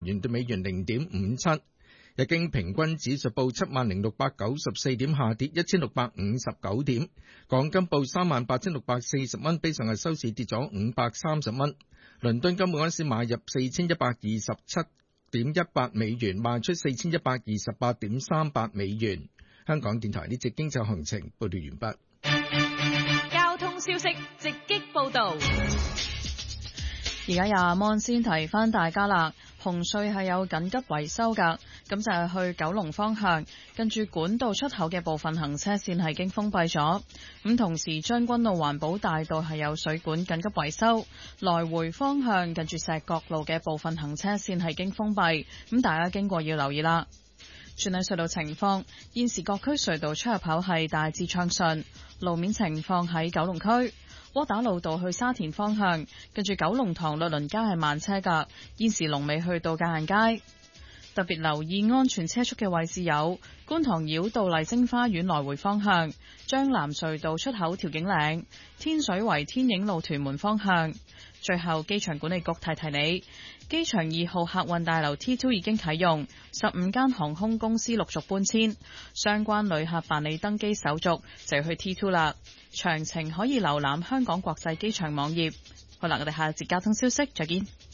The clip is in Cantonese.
元對美元0.57。日經平均指數報70,694點，下跌1,659點。港金報38,640蚊，比上日收市跌咗530蚊。倫敦金每盎司買入4127.18美元，賣出4128.38美元。香港電台呢節經濟行情報道完畢。 交通消息直擊報道。 而家有阿摩先提翻大家啦，紅隧係有緊急維修㗎，咁就係去九龍方向，跟住管道出口嘅部分行車線係已經封閉咗。咁同時將軍澳環保大道係有水管緊急維修，來回方向近住石角路嘅部分行車線係已經封閉，咁大家經過要留意啦。轉睇隧道情況，現時各區隧道出入口係大致暢順，路面情況喺九龍區。窩打老道去沙田方向，跟住九龍塘律倫街係慢車㗎，現時龍尾去到界限街。特別留意安全車速嘅位置有觀塘繞道麗晶花園來回方向、將藍隧道出口調景嶺、天水圍天影路屯門方向。最後，機場管理局提提你，機場2號客運大樓 T2 已經啟用，15間航空公司陸續搬遷，相關旅客辦理登機手續就要去 T2 啦。詳情可以瀏覽香港國際機場網頁。好啦，我哋下一節交通消息再見。